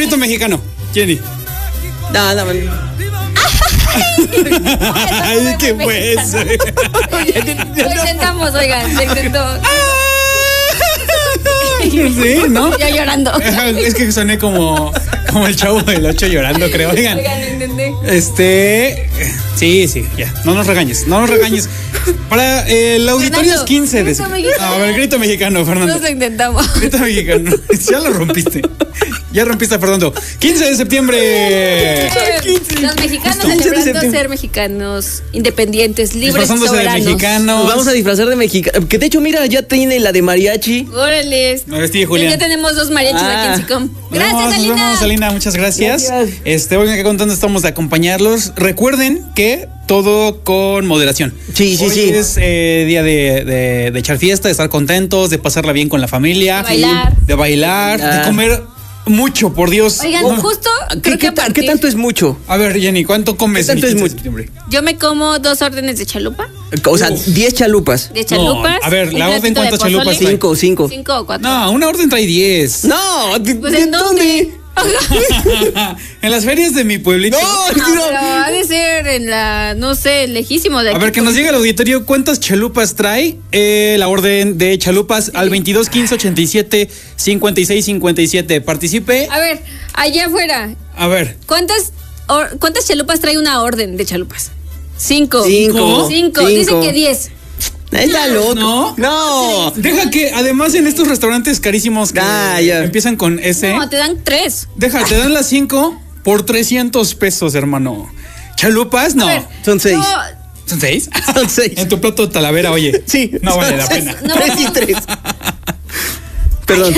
grito mexicano, Jenny. No. Ay, qué pues. Lo intentamos, oigan, se intentó. Sí, ¿no? Ya llorando. Es que soné como el Chavo del 8 llorando, creo. Oigan, Oigan, intenté. Sí, ya. No nos regañes. Para el auditorio es 15 de grito mexicano. A ver, grito mexicano, Fernando. Nos intentamos. Grito mexicano. Ya lo rompiste. Ya rompiste, Fernando. 15 de septiembre. Los mexicanos 15 de celebrando septiembre. ser mexicanos independientes, libres, Disfrazándose de soberanos. mexicanos. Nos vamos a disfrazar de mexicano. Que de hecho, mira, ya tiene la de mariachi. Órale. Me vestí de Julián. Ya tenemos 2 mariachis aquí en Sicom. Gracias, Nos Alina. vemos, Alina, muchas gracias. Gracias. Oigan, qué contentos estamos de acompañarlos. Recuerden que todo con moderación. Sí. Hoy es día de echar fiesta, de estar contentos, de pasarla bien con la familia. De bailar. De comer mucho, por Dios. Oigan, justo creo que a ¿Qué partir... tanto es mucho? A ver, Jenny, ¿cuánto comes? ¿Qué tanto el es 15 de mucho? septiembre? Yo me como 2 órdenes de chalupa. O sea, 10 chalupas. De chalupas. a ver, la un orden, platito de ¿cuántas chalupas pozole. trae? 5. 5 o 4. No, una orden trae 10. No, Pues ¿en dónde? En las ferias de mi pueblito. Pero ha de ser en la, no sé, lejísimo de aquí. A ver, que nos diga el auditorio cuántas chalupas trae la orden de chalupas al 22 15 87 56 57. Participe. A ver, allá afuera, A ver. ¿cuántas chalupas trae una orden de chalupas? 5. Cinco. 5. Dicen que 10. Está loco. No. Deja que además en estos restaurantes carísimos que ya. empiezan con S. No, te dan 3. Te dan las 5 por 300 pesos, hermano. Chalupas, no. A ver, Son 6. ¿Son 6? Son 6. En tu plato de Talavera, oye. Sí. No vale la pena. No, 3 y 3. Perdón.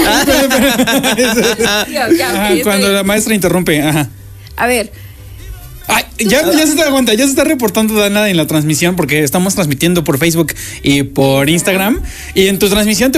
Ajá, cuando la maestra interrumpe, ajá. A ver, Ay, ya se está reportando Dana en la transmisión porque estamos transmitiendo por Facebook y por Instagram y en tu transmisión te